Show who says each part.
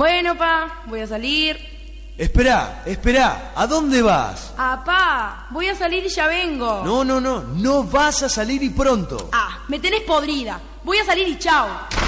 Speaker 1: Bueno, pa, voy a salir.
Speaker 2: Esperá, ¿a dónde vas?
Speaker 1: Ah, pa, voy a salir y ya vengo.
Speaker 2: No vas a salir y pronto.
Speaker 1: Ah, me tenés podrida. Voy a salir y chao.